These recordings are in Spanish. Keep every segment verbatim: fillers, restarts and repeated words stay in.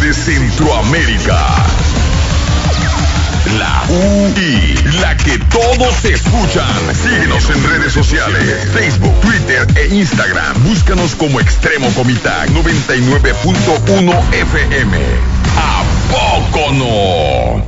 de Centroamérica. La U I, la que todos escuchan. Síguenos en redes sociales, Facebook, Twitter e Instagram. Búscanos como Extremo Comitán noventa y nueve punto uno F M. ¿A poco no?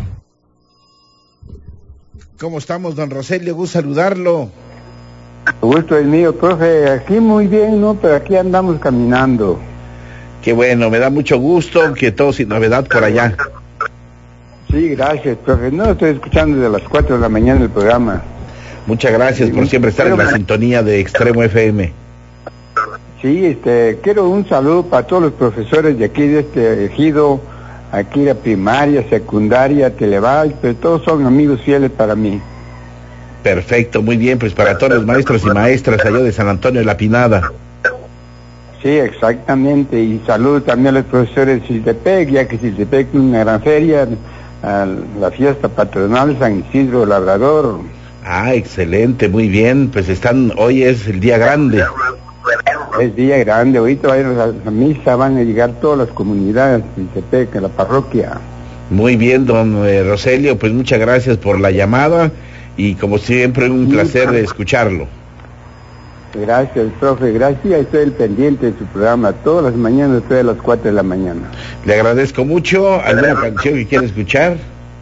¿Cómo estamos, don Roselio? Gusto saludarlo. Gusto es mío, profe. Aquí muy bien, ¿no? Pero aquí andamos caminando. Qué bueno, me da mucho gusto que todo sin novedad por allá. Sí, gracias, profe. No, estoy escuchando desde las cuatro de la mañana el programa. Muchas gracias por siempre estar en la sintonía de Extremo F M. Sí, este, quiero un saludo para todos los profesores de aquí de este ejido, aquí la primaria, secundaria, Televal, pero todos son amigos fieles para mí. Perfecto, muy bien, pues para todos los maestros y maestras allá de San Antonio de la Pinada. Sí, exactamente, y saludo también a los profesores de Siltepec, ya que Siltepec es una gran feria, a la fiesta patronal San Isidro Labrador. Ah, excelente, muy bien, pues están, hoy es el día grande. Es día grande, ahorita va a ir a la misa, van a llegar todas las comunidades de Siltepec, a la parroquia. Muy bien, don eh, Roselio, pues muchas gracias por la llamada y como siempre un placer de escucharlo. Gracias, profe, gracias, estoy el pendiente de su programa, todas las mañanas estoy a las cuatro de la mañana. Le agradezco mucho. ¿Alguna canción que quiera escuchar?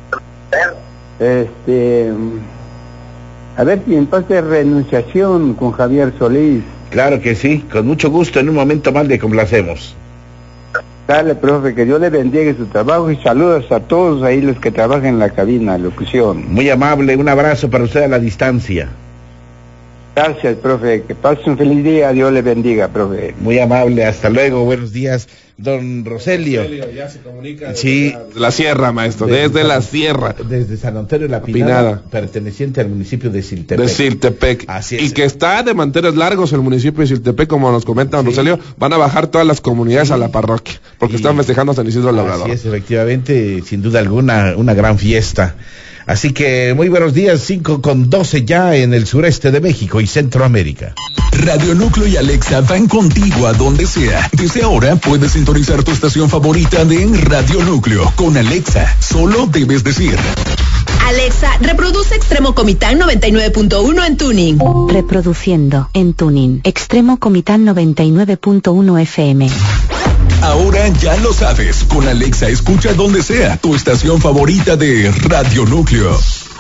Este, a ver si entonces Renunciación con Javier Solís. Claro que sí, con mucho gusto, en un momento más le complacemos. Dale, profe, que Dios le bendiga su trabajo y saludos a todos ahí los que trabajan en la cabina, locución. Muy amable, un abrazo para usted a la distancia. Gracias, profe, que pase un feliz día, Dios le bendiga, profe. Muy amable, hasta luego, buenos días, don Roselio. Roselio ya se comunica sí, desde la sierra, maestro, desde, desde la sierra. Desde San Antonio de la Pinada, Pinada, perteneciente al municipio de Siltepec. De Siltepec. Así es. Y que está de manteles largos el municipio de Siltepec, como nos comenta don sí. Roselio, van a bajar todas las comunidades sí. a la parroquia, porque sí. están festejando a San Isidro Labrador. Así es, efectivamente, sin duda alguna, una gran fiesta. Así que muy buenos días, cinco con doce ya en el sureste de México y Centroamérica. Radio Núcleo y Alexa van contigo a donde sea. Desde ahora puedes sintonizar tu estación favorita de Radio Núcleo. Con Alexa, solo debes decir: Alexa, reproduce Extremo Comitán noventa y nueve punto uno en tuning. Reproduciendo en tuning Extremo Comitán noventa y nueve punto uno F M. Ahora ya lo sabes, con Alexa escucha donde sea tu estación favorita de Radio Núcleo.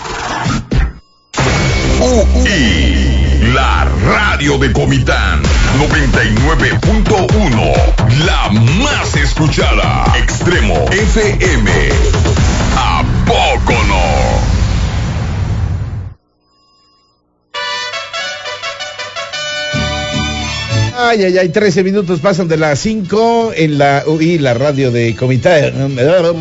Y la radio de Comitán noventa y nueve punto uno, la más escuchada, Extremo F M. ¿A poco no? Ay, ay, ay, trece minutos pasan de las cinco en la U I, la radio de Comitán.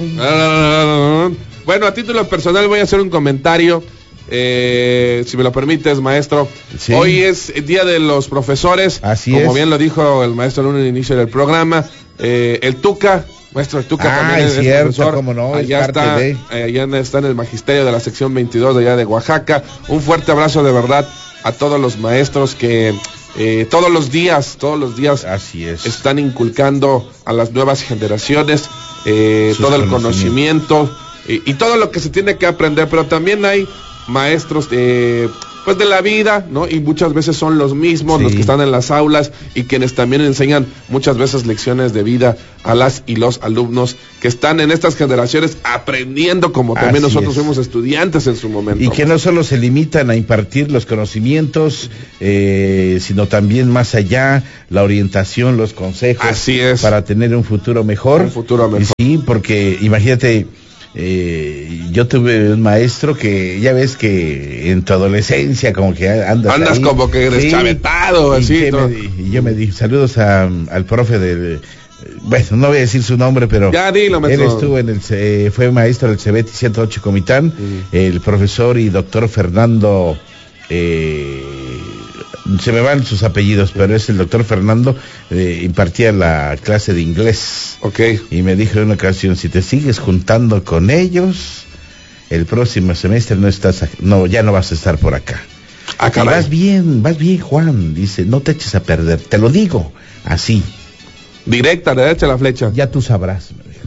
Bueno, a título personal voy a hacer un comentario, eh, si me lo permites, maestro. Sí. Hoy es el Día de los Profesores. Así como es. bien lo dijo el maestro en el inicio del programa. Eh, el Tuca, maestro el Tuca ah, también es, es cierto, profesor. Cómo no, allá, es está, de... eh, allá está en el magisterio de la sección veintidós de allá de Oaxaca. Un fuerte abrazo de verdad a todos los maestros que... Eh, todos los días, todos los días Así es. están inculcando a las nuevas generaciones eh, todo el conocimiento y, y todo lo que se tiene que aprender, pero también hay maestros eh, pues de la vida, ¿no? Y muchas veces son los mismos, sí. los que están en las aulas y quienes también enseñan muchas veces lecciones de vida a las y los alumnos que están en estas generaciones aprendiendo, como también Así nosotros es. fuimos estudiantes en su momento. Y que no solo se limitan a impartir los conocimientos, eh, sino también más allá, la orientación, los consejos. Así es. Para tener un futuro mejor. Un futuro mejor. Sí, porque imagínate... Eh, yo tuve un maestro que ya ves que en tu adolescencia como que andas andas ahí, como que deschavetado sí, así y, ¿no? me, y yo me dije saludos a, al profe de, bueno, no voy a decir su nombre, pero ya, dilo, él estuvo en el eh, fue maestro del Cebeti ciento ocho Comitán, mm. el profesor y doctor Fernando eh, se me van sus apellidos, pero es el doctor Fernando, eh, impartía la clase de inglés. Okay. Y me dijo en una ocasión, si te sigues juntando con ellos, el próximo semestre no estás, no, ya no vas a estar por acá. Ah, y vas bien, vas bien, Juan, dice, no te eches a perder, te lo digo, así. Directa, derecha la flecha. Ya tú sabrás, me dijo.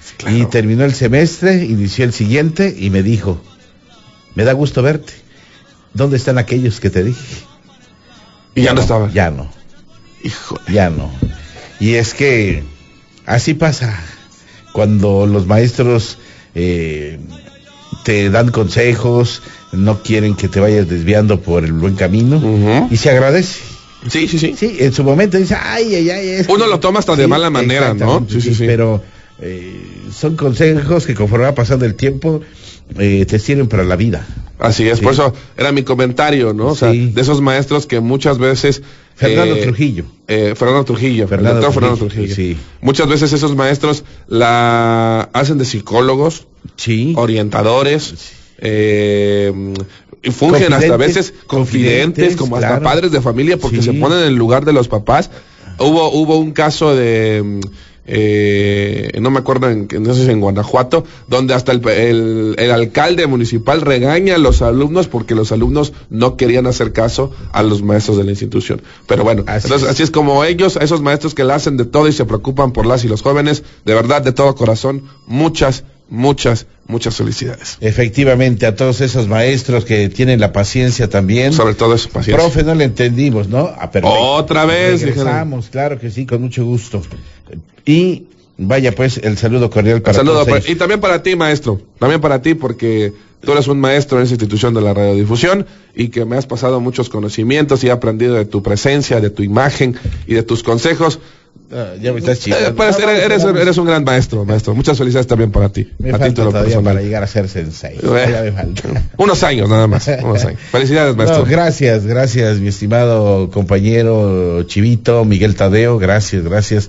Claro. Y terminó el semestre, inició el siguiente y me dijo, me da gusto verte. ¿Dónde están aquellos que te dije? Y ya, ya no estaban. Ya no. Híjole. Ya no. Y es que así pasa cuando los maestros eh, te dan consejos, no quieren que te vayas desviando por el buen camino, uh-huh. y se agradece. Sí, sí, sí. Sí, en su momento dice, ay, ay, ay. Es Uno que... lo toma hasta sí, de mala manera, ¿no? Sí, sí, sí. Pero eh, son consejos que conforme va pasando el tiempo, eh, te sirven para la vida. Así es, sí. Por eso era mi comentario, ¿no? O sea, sí. De esos maestros que muchas veces... Fernando eh, Trujillo. Eh, Fernando Trujillo. Fernando, doctor Trujillo, Fernando Trujillo. Sí. Muchas veces esos maestros la hacen de psicólogos, sí. orientadores, sí. eh, y fungen hasta a veces confidentes, confidentes como hasta claro. padres de familia, porque sí. se ponen en el lugar de los papás. Hubo, hubo un caso de... Eh, no me acuerdo, en, no sé si en Guanajuato, donde hasta el, el, el alcalde municipal regaña a los alumnos porque los alumnos no querían hacer caso a los maestros de la institución. Pero bueno, así, entonces, es. así es como ellos, esos maestros que la hacen de todo y se preocupan por las y los jóvenes, de verdad, de todo corazón, muchas, muchas, muchas felicidades. Efectivamente, a todos esos maestros que tienen la paciencia también. Sobre todo eso, paciencia. Profe, no le entendimos, ¿no? Ah, pero otra vez. Regresamos, claro que sí, con mucho gusto. Y vaya pues el saludo cordial para el saludo todos para, y también para ti, maestro, también para ti, porque tú eres un maestro en esa institución de la radiodifusión y que me has pasado muchos conocimientos y he aprendido de tu presencia, de tu imagen y de tus consejos. Uh, ya me estás chido. Eh, pues, eres, eres, eres un gran maestro, maestro. Muchas felicidades también para ti. Me a falta ti todavía personal. Para llegar a ser sensei. Eh, ya me falta. Unos años nada más. Unos años. Felicidades, maestro. No, gracias, gracias, mi estimado compañero Chivito, Miguel Tadeo. Gracias, gracias.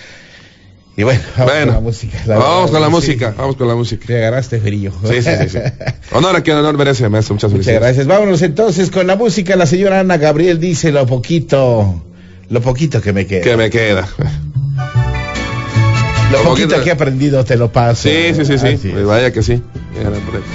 Y bueno, vamos bueno, con la música. La vamos verdad, con la sí. música, vamos con la música. Te agarraste frío. Sí, sí, sí, sí. Honor a quien honor merece, maestro. Muchas, Muchas felicidades. gracias. Vámonos entonces con la música. La señora Ana Gabriel dice lo poquito, lo poquito que me queda. Que me queda. Lo, lo poquito, poquito que he aprendido te lo paso. Sí, sí, sí, sí. sí. Vaya que sí.